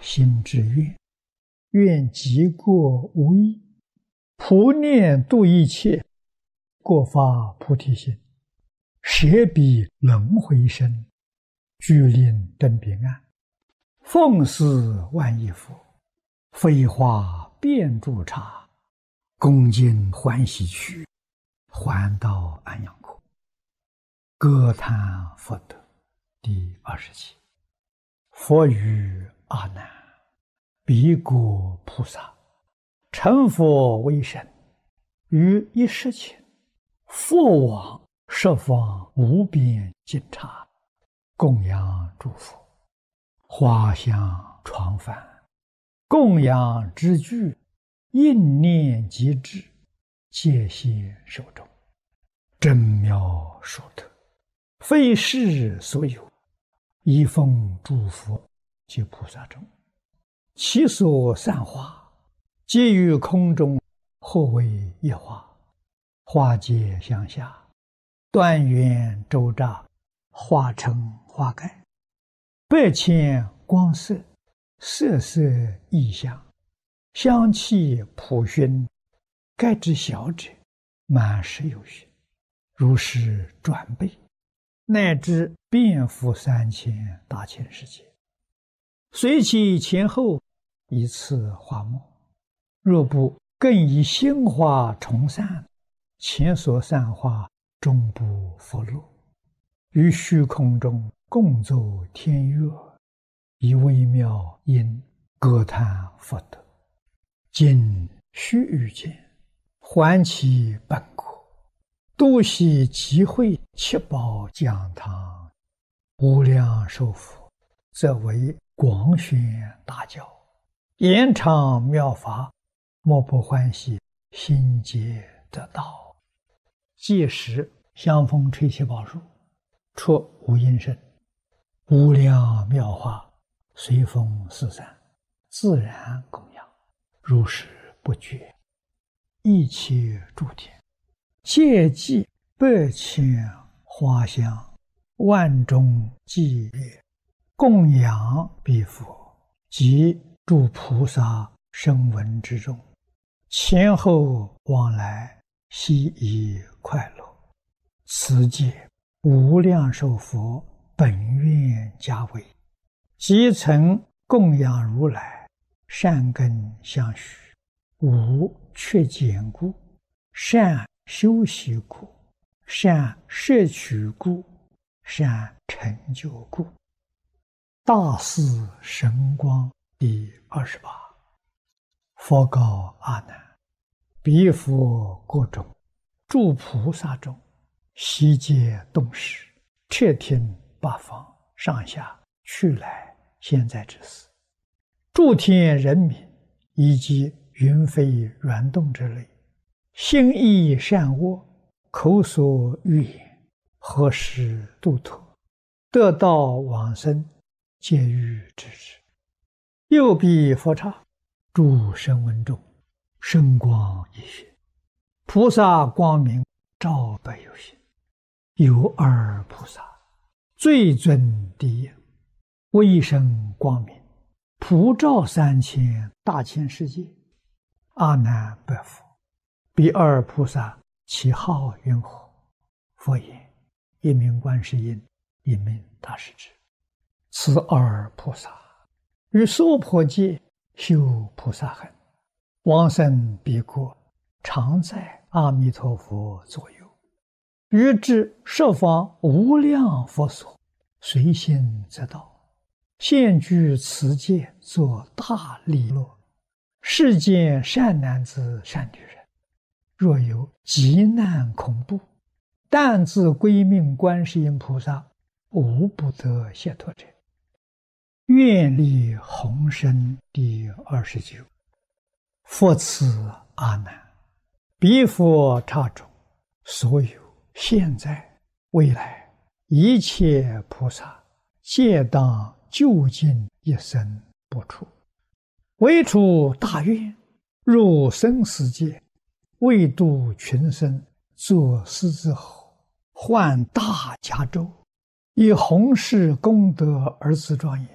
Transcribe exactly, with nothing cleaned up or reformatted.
心之愿，愿极过无益，普念度一切，过发菩提心，舍彼轮回身，具令登彼岸，奉事万亿佛，飞花遍诸刹，恭敬欢喜趣，还到安阳国。歌叹佛德第二十七。佛语阿难：彼国菩萨成佛为身，于一时前，佛往十方无边尽刹，供养诸佛，花香床幡，供养之具，应念即至，戒心受众，真妙殊特，非世所有，一奉诸佛及菩萨中，其所散花，皆于空中，或为一花，花皆相下，端圆周匝，花成花盖，百千光色，色色异香，香气普熏，盖之小者，满十有余，如是转倍，乃至遍覆三千大千世界，随其前后，以次花末。若不更以心花重散，前所散花终不复落，于虚空中共奏天乐，以微妙音歌叹佛德。今须臾间，还其本国，多悉集会七宝讲堂，无量寿佛，则为广宣大教，延长妙法，莫不欢喜，心皆得道。届时香风吹七宝树，出无音声，无量妙法随风四散，自然供养，如是不绝。一切诸天皆祭百千花香，万众伎乐，供养彼佛及诸菩萨声闻之众，前后往来，悉以快乐。此界无量寿佛本愿家为，即曾供养如来，善根相续，无缺减故，善修习故，善摄取故，善成就故。大士神光第二十八。佛告阿难：彼佛国中，诸菩萨中，悉皆动识，彻听八方上下去来现在之事，诸天人民以及云飞软动之类，心意善恶，口所欲言，何时度脱，得道往生，皆欲知之。又彼佛刹，诸声闻众，声光一现，菩萨光明照百有心。有二菩萨，最尊第一，威声光明，普照三千大千世界。阿难白佛：彼二菩萨其号云何？佛言：一名观世音，一名大势至。此二菩萨于娑婆界修菩萨行，往生彼国，常在阿弥陀佛左右，于至十方无量佛所，随心则到，现居此界，作大利乐。世间善男子善女人，若有急难恐怖，但自归命观世音菩萨，无不得解脱者。愿力宏深第二十九。佛赐阿难：彼佛刹中，所有现在未来一切菩萨，皆当究竟一生不出，唯除大愿，入生死界，为度群生，作狮子吼，唤大迦州，以弘誓功德而自庄严，